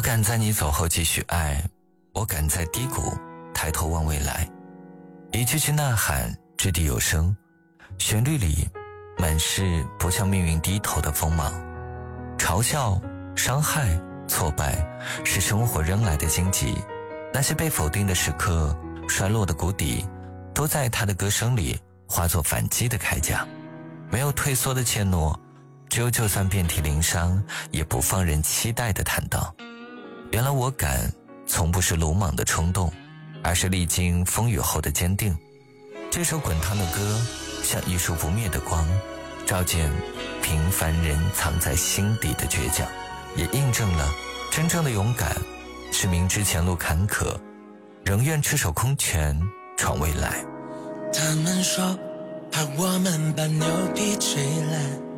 敢在你走后继续爱，我敢在低谷抬头望未来。一句句呐喊掷地有声，旋律里满是不向命运低头的锋芒。嘲笑、伤害、挫败是生活扔来的荆棘，那些被否定的时刻，衰落的谷底，都在他的歌声里化作反击的铠甲。没有退缩的怯懦，只有就算遍体鳞伤也不放任期待的坦荡。原来我敢从不是鲁莽的冲动，而是历经风雨后的坚定。这首滚烫的歌像一束不灭的光，照见平凡人藏在心底的倔强，也印证了真正的勇敢是明知前路坎坷，仍愿赤手空拳闯未来。 他们说怕我们把牛皮吹烂，